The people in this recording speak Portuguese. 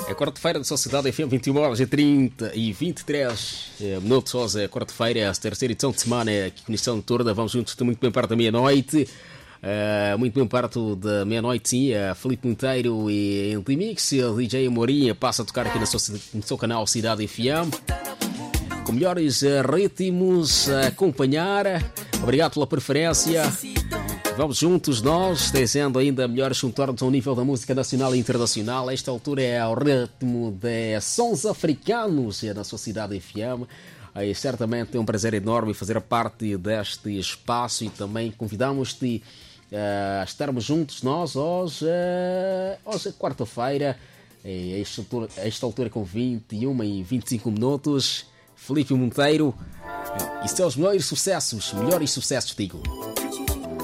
É quarta-feira da Sociedade FM, 21 horas e 30 e 23 minutos. É quarta-feira, a terceira edição de semana, aqui conexão toda. Vamos juntos muito bem perto da meia-noite. Muito bem perto da meia-noite, sim. Filipe Monteiro e em Remix, o DJ Amorim passa a tocar aqui no seu canal Cidade FM. Com melhores ritmos a acompanhar. Obrigado pela preferência. Vamos juntos nós, trazendo ainda melhores contornos ao nível da música nacional e internacional. Esta altura é ao ritmo de sons africanos na sua Cidade FM. Certamente é um prazer enorme fazer parte deste espaço e também convidamos-te a estarmos juntos nós hoje é quarta-feira, a esta altura com 21 e 25 minutos. Filipe Monteiro e seus melhores sucessos, digo.